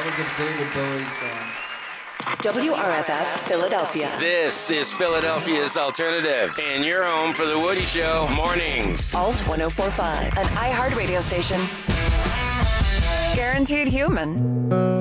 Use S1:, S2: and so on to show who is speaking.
S1: That was a David Bowie song.
S2: WRFF Philadelphia.
S3: This is Philadelphia's Alternative, and you're home for The Woody Show mornings.
S2: Alt 1045, an iHeart radio station. Guaranteed human.